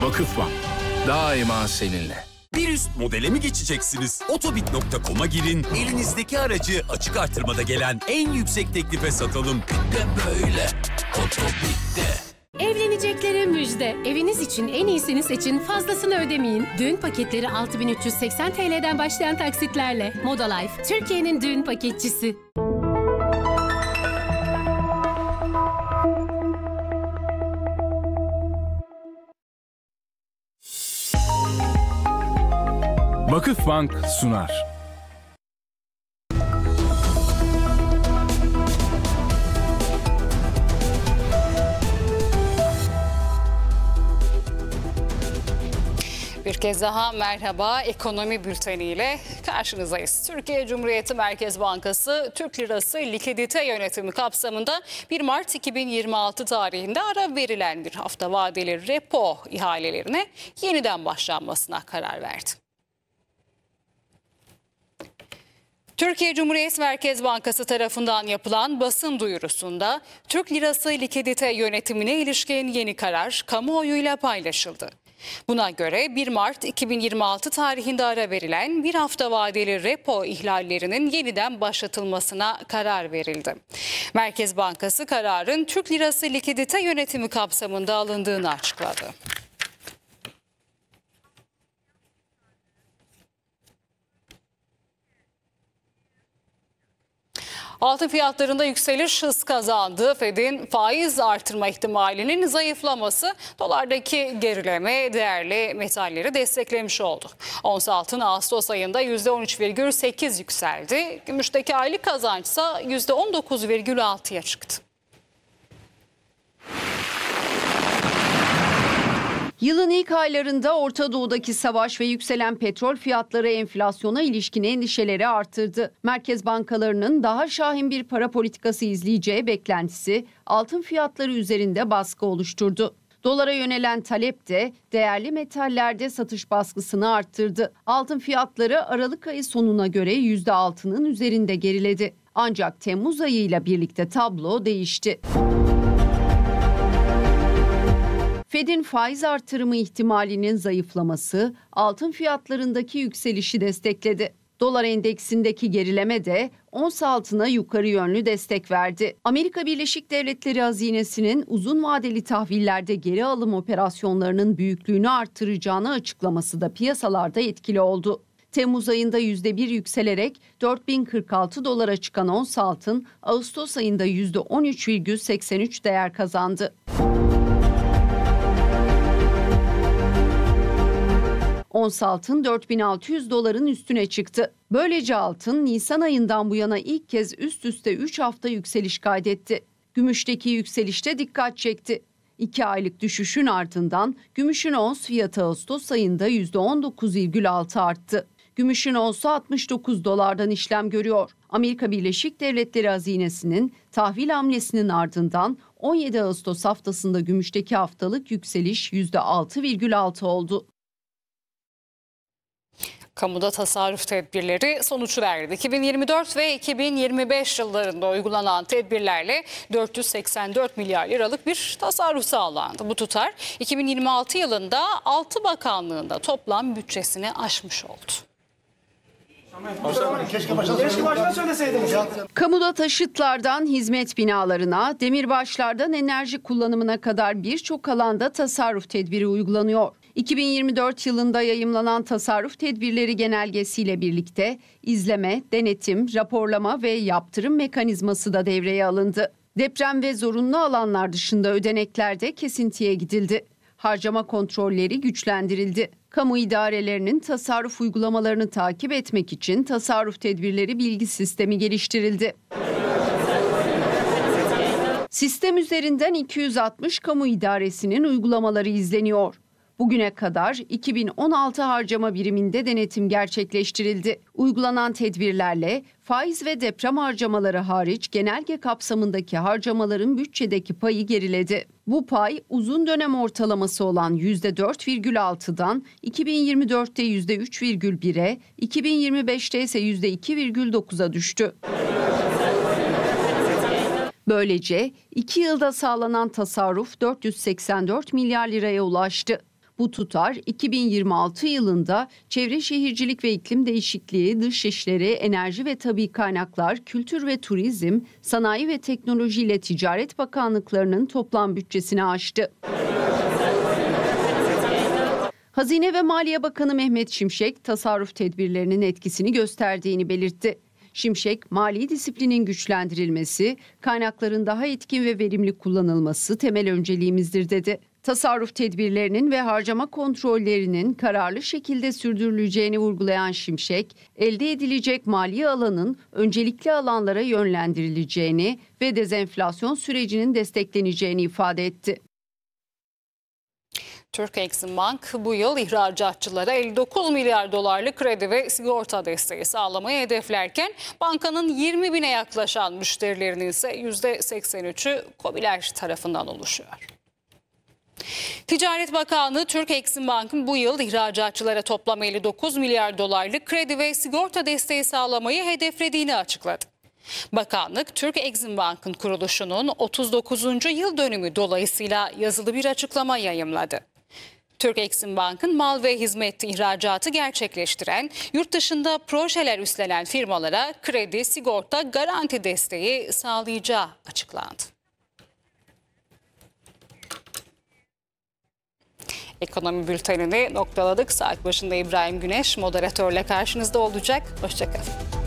Vakıfbank, daima seninle. Bir üst modele mi geçeceksiniz? Otobit.com'a girin, elinizdeki aracı açık artırmada gelen en yüksek teklife satalım. Bir de böyle Otobit'te. Evleneceklere müjde. Eviniz için en iyisini seçin, fazlasını ödemeyin. Düğün paketleri 6.380 TL'den başlayan taksitlerle. Moda Life, Türkiye'nin düğün paketçisi. Vakıfbank sunar. Bir kez daha merhaba, ekonomi bülteniyle karşınızdayız. Türkiye Cumhuriyeti Merkez Bankası Türk Lirası likidite yönetimi kapsamında 1 Mart 2026 tarihinde ara verilen bir hafta vadeli repo ihalelerine yeniden başlanmasına karar verdi. Türkiye Cumhuriyet Merkez Bankası tarafından yapılan basın duyurusunda Türk Lirası likidite yönetimine ilişkin yeni karar kamuoyuyla paylaşıldı. Buna göre 1 Mart 2026 tarihinde ara verilen bir hafta vadeli repo ihlallerinin yeniden başlatılmasına karar verildi. Merkez Bankası kararın Türk Lirası likidite yönetimi kapsamında alındığını açıkladı. Altın fiyatlarında yükseliş hız kazandı. Fed'in faiz artırma ihtimalinin zayıflaması dolardaki gerileme değerli metalleri desteklemiş oldu. Ons altın Ağustos ayında %13,8 yükseldi. Gümüşteki aylık kazançsa %19,6'ya çıktı. Yılın ilk aylarında Orta Doğu'daki savaş ve yükselen petrol fiyatları enflasyona ilişkin endişeleri arttırdı. Merkez bankalarının daha şahin bir para politikası izleyeceği beklentisi altın fiyatları üzerinde baskı oluşturdu. Dolara yönelen talep de değerli metallerde satış baskısını arttırdı. Altın fiyatları Aralık ayı sonuna göre %6'nın üzerinde geriledi. Ancak Temmuz ayıyla birlikte tablo değişti. Fed'in faiz artırımı ihtimalinin zayıflaması altın fiyatlarındaki yükselişi destekledi. Dolar endeksindeki gerileme de ons altına yukarı yönlü destek verdi. Amerika Birleşik Devletleri hazinesinin uzun vadeli tahvillerde geri alım operasyonlarının büyüklüğünü artıracağını açıklaması da piyasalarda etkili oldu. Temmuz ayında %1 yükselerek 4046 dolara çıkan ons altın Ağustos ayında %13,83 değer kazandı. Ons altın 4600 doların üstüne çıktı. Böylece altın Nisan ayından bu yana ilk kez üst üste 3 hafta yükseliş kaydetti. Gümüşteki yükselişte dikkat çekti. 2 aylık düşüşün ardından gümüşün ons fiyatı Ağustos ayında %19,6 arttı. Gümüşün onsu 69 dolardan işlem görüyor. Amerika Birleşik Devletleri hazinesinin tahvil hamlesinin ardından 17 Ağustos haftasında gümüşteki haftalık yükseliş %6,6 oldu. Kamuda tasarruf tedbirleri sonuç verdi. 2024 ve 2025 yıllarında uygulanan tedbirlerle 484 milyar liralık bir tasarruf sağlandı. Bu tutar 2026 yılında 6 bakanlığında toplam bütçesini aşmış oldu. Keşke baştan söyleseydiniz. Kamuda taşıtlardan hizmet binalarına, demirbaşlardan enerji kullanımına kadar birçok alanda tasarruf tedbiri uygulanıyor. 2024 yılında yayımlanan tasarruf tedbirleri genelgesiyle birlikte izleme, denetim, raporlama ve yaptırım mekanizması da devreye alındı. Deprem ve zorunlu alanlar dışında ödeneklerde kesintiye gidildi. Harcama kontrolleri güçlendirildi. Kamu idarelerinin tasarruf uygulamalarını takip etmek için tasarruf tedbirleri bilgi sistemi geliştirildi. Sistem üzerinden 260 kamu idaresinin uygulamaları izleniyor. Bugüne kadar 2016 harcama biriminde denetim gerçekleştirildi. Uygulanan tedbirlerle faiz ve deprem harcamaları hariç genelge kapsamındaki harcamaların bütçedeki payı geriledi. Bu pay uzun dönem ortalaması olan %4,6'dan 2024'te %3,1'e, 2025'te ise %2,9'a düştü. Böylece 2 yılda sağlanan tasarruf 484 milyar liraya ulaştı. Bu tutar 2026 yılında Çevre Şehircilik ve İklim Değişikliği, Dışişleri, Enerji ve Tabii Kaynaklar, Kültür ve Turizm, Sanayi ve Teknoloji ile Ticaret Bakanlıklarının toplam bütçesini aştı. Hazine ve Maliye Bakanı Mehmet Şimşek, tasarruf tedbirlerinin etkisini gösterdiğini belirtti. Şimşek, mali disiplinin güçlendirilmesi, kaynakların daha etkin ve verimli kullanılması temel önceliğimizdir dedi. Tasarruf tedbirlerinin ve harcama kontrollerinin kararlı şekilde sürdürüleceğini vurgulayan Şimşek, elde edilecek mali alanın öncelikli alanlara yönlendirileceğini ve dezenflasyon sürecinin destekleneceğini ifade etti. Türk Exim Bank bu yıl ihracatçılara 59 milyar dolarlık kredi ve sigorta desteği sağlamayı hedeflerken bankanın 20 bine yaklaşan müşterilerinin ise %83'ü KOBİ'ler tarafından oluşuyor. Ticaret Bakanlığı Türk Exim Bank'ın bu yıl ihracatçılara toplam 59 milyar dolarlık kredi ve sigorta desteği sağlamayı hedeflediğini açıkladı. Bakanlık, Türk Exim Bank'ın kuruluşunun 39. yıl dönümü dolayısıyla yazılı bir açıklama yayımladı. Türk Exim Bank'ın mal ve hizmet ihracatı gerçekleştiren, yurt dışında projeler üstlenen firmalara kredi, sigorta, garanti desteği sağlayacağı açıklandı. Ekonomi bültenini noktaladık. Saat başında İbrahim Güneş moderatörle karşınızda olacak. Hoşça kalın.